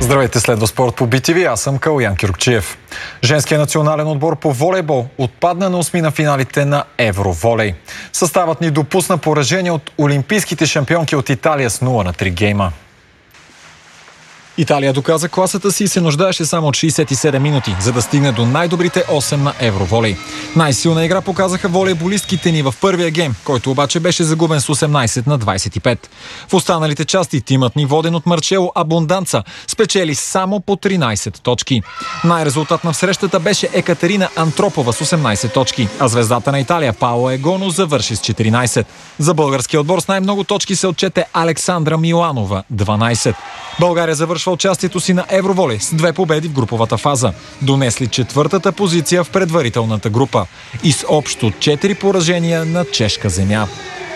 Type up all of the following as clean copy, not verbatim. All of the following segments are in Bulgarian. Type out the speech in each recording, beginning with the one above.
Здравейте, следва спорт по BTV. Аз съм Калоян Кюркчиев. Женският национален отбор по волейбол отпадна на осми на финалите на Евроволей. Съставът ни допусна поражение от олимпийските шампионки от Италия с 0-3 гейма. Италия доказа класата си и се нуждаеше само от 67 минути, за да стигне до най-добрите 8 на Евроволей. Най-силна игра показаха волейболистките ни в първия гейм, който обаче беше загубен с 18-25. В останалите части тимът ни, воден от Марчело Абонданца, спечели само по 13 точки. Най-резултатна в срещата беше Екатерина Антропова с 18 точки, а звездата на Италия Паоло Егоно завърши с 14. За българския отбор с най-много точки се отчете Александра Миланова – 12. България завършва участието си на Евроволей с 2 победи в груповата фаза, донесли 4-та позиция в предварителната група и с общо 4 поражения на чешка земя.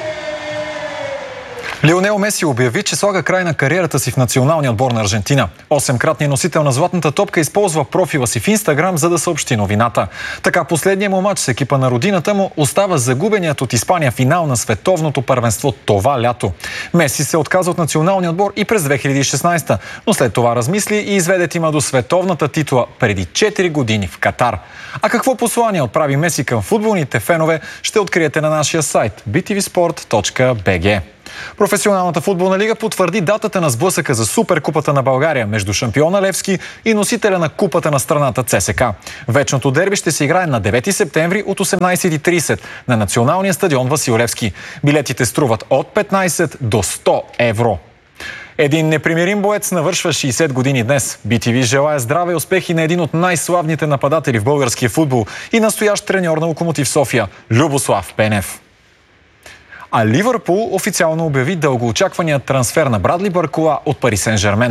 Лионел Меси обяви, че слага край на кариерата си в националния отбор на Аржентина. 8-кратният носител на златната топка използва профила си в Инстаграм, за да съобщи новината. Така последният му мач с екипа на родината му остава загубеният от Испания финал на световното първенство това лято. Меси се отказа от националния отбор и през 2016, но след това размисли и изведе тима до световната титла преди 4 години в Катар. А какво послание отправи Меси към футболните фенове, ще откриете на нашия сайт btvsport.bg. Професионалната футболна лига потвърди датата на сблъсъка за Суперкупата на България между шампиона Левски и носителя на купата на страната ЦСКА. Вечното дерби ще се играе на 9 септември от 18:30 на националния стадион Васил Левски. Билетите струват от 15 до 100 евро. Един непримирим боец навършва 60 години днес. BTV желая здраве и успехи на един от най-славните нападатели в българския футбол и настоящ треньор на Локомотив София – Любослав Пенев. А Ливърпул официално обяви дългоочаквания трансфер на Брадли Баркола от Пари Сен-Жермен.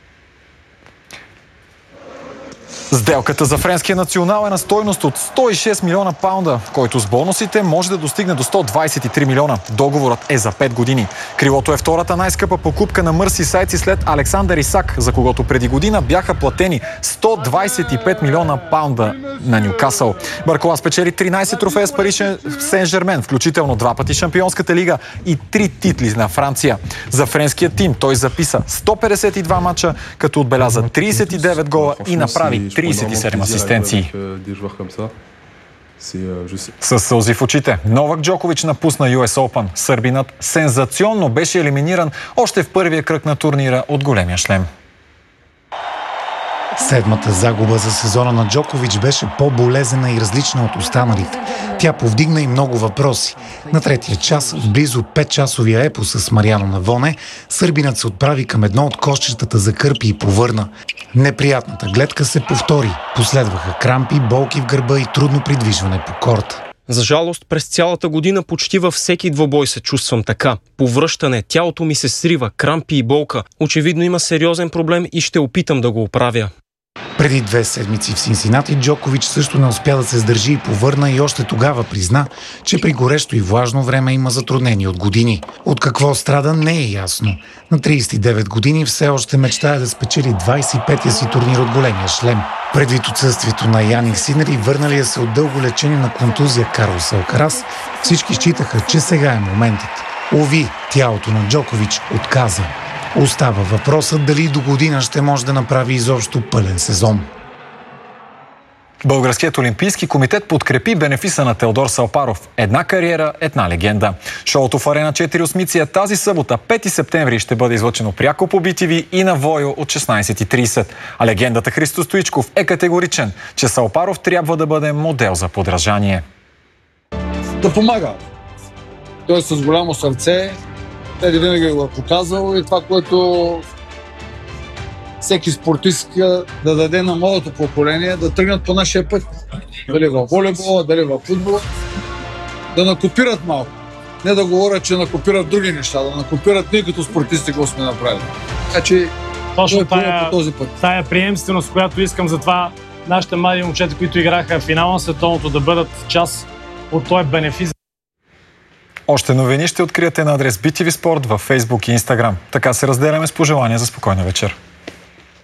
Сделката за френския национал е на стойност от 106 милиона паунда, който с бонусите може да достигне до 123 милиона. Договорът е за 5 години. Крилото е втората най-скъпа покупка на Мърсисайдци след Александър Исак, за когото преди година бяха платени 125 милиона паунда на Нюкасъл. Баркола спечели 13 трофея с Пари Сен-Жермен, включително 2 пъти Шампионската лига и 3 титли на Франция. За френския тим той записа 152 мача, като отбеляза 39 гола и направи 37 асистенции. С сълзи в очите, Новак Джокович напусна US Open. Сърбинът сензационно беше елиминиран още в първия кръг на турнира от големия шлем. Седмата загуба за сезона на Джокович беше по-болезнена и различна от останалите. Тя повдигна и много въпроси. На третия час, в близо 5-часовия епос с Мариано Навоне, сърбинът се отправи към едно от кошчетата за кърпи и повърна. Неприятната гледка се повтори. Последваха крампи, болки в гърба и трудно придвижване по корта. За жалост, през цялата година почти във всеки двобой се чувствам така. По връщане, тялото ми се срива, крампи и болка. Очевидно има сериозен проблем и ще опитам да го оправя. Преди 2 седмици в Синсинати Джокович също не успя да се сдържи и повърна и още тогава призна, че при горещо и влажно време има затруднения от години. От какво страда не е ясно. На 39 години все още мечтае да спечели 25-я си турнир от големия шлем. Предвид отсъствието на Яник Синер и върналия се от дълго лечение на контузия Карлос Алкарас, всички считаха, че сега е моментът. Уви, тялото на Джокович отказа. Остава въпросът дали до година ще може да направи изобщо пълен сезон. Българският олимпийски комитет подкрепи бенефиса на Теодор Салпаров. Една кариера, една легенда. Шоуто в Арена 4 Осмиция тази събота, 5 септември, ще бъде излъчено пряко по BTV и на Войо от 16:30. А легендата Христо Стоичков е категоричен, че Салпаров трябва да бъде модел за подражание. Да помага. Той е с голямо сърце. Теди винаги го е показал и това, което всеки спортист да даде на младото поколение, да тръгнат по нашия път. Дали във волейбола, дали във футбола. Да накопират малко. Не да говорят, че накопират други неща, да накопират ние като спортисти го сме направили. Така че точно по този път. Тая приемственост, която искам за това нашите млади момчета, които играха в финала на световното, да бъдат част от този бенефис. Още новини ще откриете на адрес BTV Sport във Facebook и Instagram. Така се разделяме с пожелания за спокойна вечер.